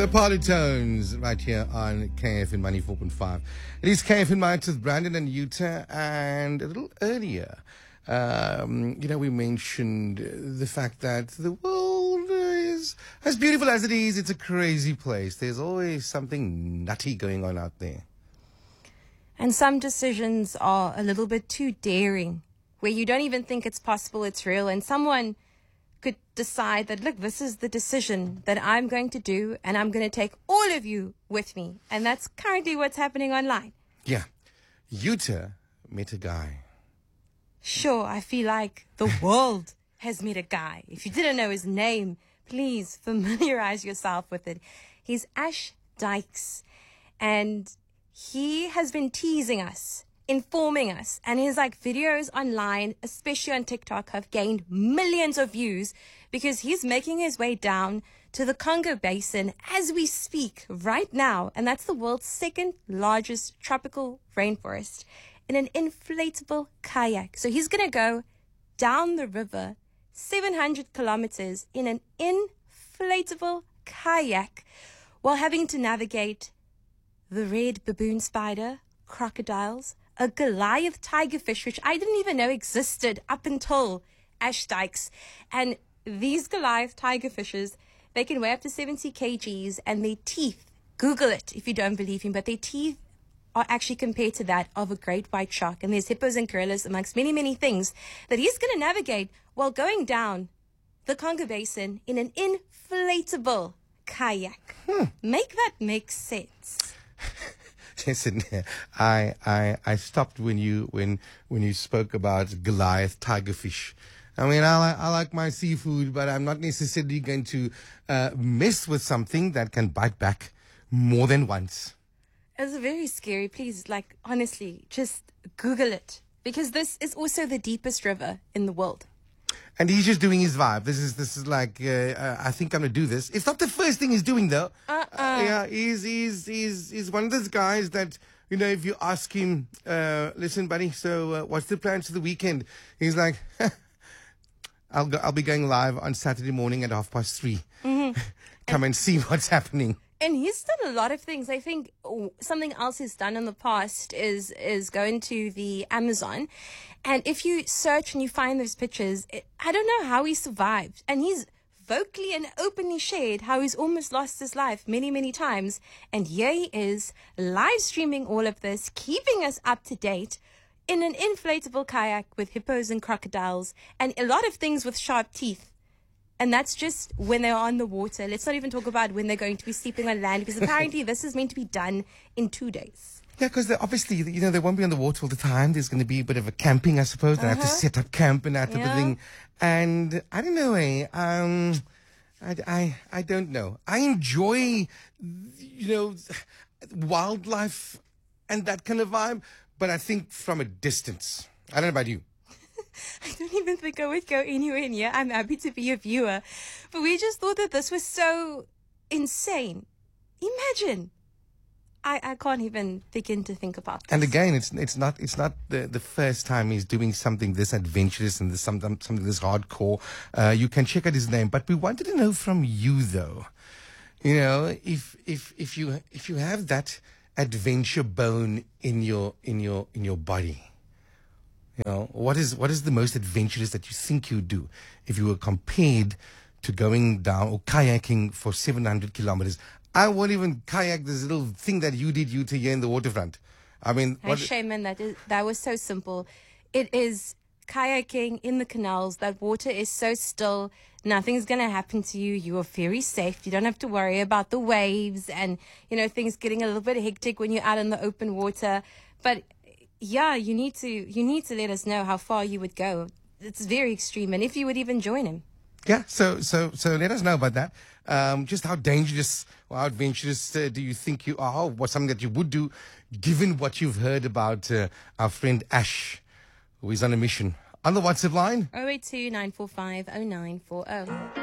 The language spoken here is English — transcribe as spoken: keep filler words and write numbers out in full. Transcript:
The Polytones right here on K F N ninety-four point five. It is K F N Minds with Brandon and Utah. And a little earlier, um, you know, we mentioned the fact that the world is as beautiful as it is. It's a crazy place. There's always something nutty going on out there. And some decisions are a little bit too daring, where you don't even think it's possible, it's real, and someone could decide that, look, this is the decision that I'm going to do, and I'm going to take all of you with me. And that's currently what's happening online. Yeah. Utah met a guy. Sure, I feel like the world has met a guy. If you didn't know his name, please familiarize yourself with it. He's Ash Dykes, and he has been teasing us, informing us, and his like videos online, especially on TikTok, have gained millions of views because he's making his way down to the Congo Basin as we speak right now, and that's the world's second largest tropical rainforest, in an inflatable kayak. So he's gonna go down the river seven hundred kilometers in an inflatable kayak while having to navigate the red baboon spider, crocodiles, a Goliath tigerfish, which I didn't even know existed up until Ash Dykes. And these Goliath tigerfishes, they can weigh up to seventy kilograms, and their teeth, Google it if you don't believe him, but their teeth are actually compared to that of a great white shark. And there's hippos and gorillas amongst many, many things that he's going to navigate while going down the Congo Basin in an inflatable kayak. Hmm. Make that make sense. Listen, I, I, I stopped when you, when, when you spoke about Goliath tigerfish. I mean, I like, I like my seafood, but I'm not necessarily going to, uh, mess with something that can bite back more than once. It's very scary. Please, like, honestly, just Google it, because this is also the deepest river in the world. And he's just doing his vibe. This is this is like uh, uh, I think I'm gonna do this. It's not the first thing he's doing though. Uh-uh. Uh, yeah, he's he's he's he's one of those guys that, you know, if you ask him, uh, listen, buddy, so uh, what's the plans for the weekend? He's like, I'll go, I'll be going live on Saturday morning at half past three. Mm-hmm. Come and, and see what's happening. And he's done a lot of things. I think something else he's done in the past is is going to the Amazon. And if you search and you find those pictures, it, I don't know how he survived. And he's vocally and openly shared how he's almost lost his life many, many times. And here he is, live streaming all of this, keeping us up to date in an inflatable kayak with hippos and crocodiles and a lot of things with sharp teeth. And that's just when they're on the water. Let's not even talk about when they're going to be sleeping on land, because apparently this is meant to be done in two days. Yeah, because obviously, you know, they won't be on the water all the time. There's going to be a bit of a camping, I suppose. They uh-huh. have to set up camp and that type yeah. of thing. And I don't know, eh? Um, I, I, I don't know. I enjoy, you know, wildlife and that kind of vibe, but I think from a distance. I don't know about you. I don't even think I would go anywhere near. I'm happy to be a viewer. But we just thought that this was so insane. Imagine. I, I can't even begin to think about this. And again, it's it's not it's not the, the first time he's doing something this adventurous and this something something this hardcore. Uh, you can check out his name. But we wanted to know from you though. You know, if if if you if you have that adventure bone in your in your in your body. You know, what is what is the most adventurous that you think you do if you were compared to going down or kayaking for seven hundred kilometers? I won't even kayak this little thing that you did, you to here in the waterfront. I mean, hey, Shaman, that is that was so simple. It is kayaking in the canals. That water is so still. Nothing's going to happen to you. You are very safe. You don't have to worry about the waves and, you know, things getting a little bit hectic when you're out in the open water. But yeah, you need to you need to let us know how far you would go. It's very extreme, and if you would even join him. Yeah, so so so let us know about that. Um, just how dangerous or how adventurous uh, do you think you are? What's something that you would do, given what you've heard about uh, our friend Ash, who is on a mission? On the WhatsApp line, oh eight two, nine four five, oh nine four oh.